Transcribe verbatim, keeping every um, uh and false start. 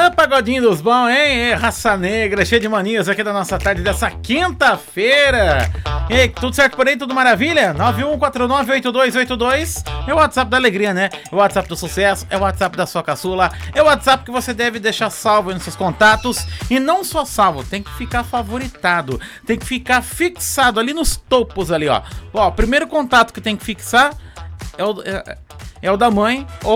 Ah, pagodinho dos bons, hein? É, raça negra, cheia de manias aqui da nossa tarde dessa quinta-feira. E aí, tudo certo por aí? Tudo maravilha? nove um quatro nove oito dois oito dois é o WhatsApp da alegria, né? É o WhatsApp do sucesso, é o WhatsApp da sua caçula, é o WhatsApp que você deve deixar salvo nos seus contatos. E não só salvo, tem que ficar favoritado, tem que ficar fixado ali nos topos ali, ó. Ó, o primeiro contato que tem que fixar é o, é, é o da mãe ou